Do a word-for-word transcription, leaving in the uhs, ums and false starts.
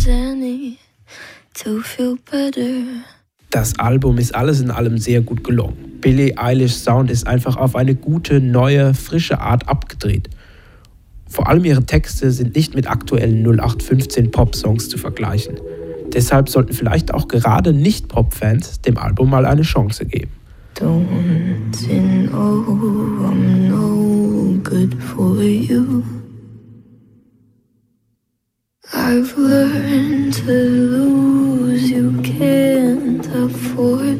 any to feel better. Das Album ist alles in allem sehr gut gelungen. Billie Eilish's Sound ist einfach auf eine gute, neue, frische Art abgedreht. Vor allem ihre Texte sind nicht mit aktuellen null acht fünfzehn Pop-Songs zu vergleichen. Deshalb sollten vielleicht auch gerade Nicht-Pop-Fans dem Album mal eine Chance geben. Don't you know I'm no good for you? I've learned to lose, you can't afford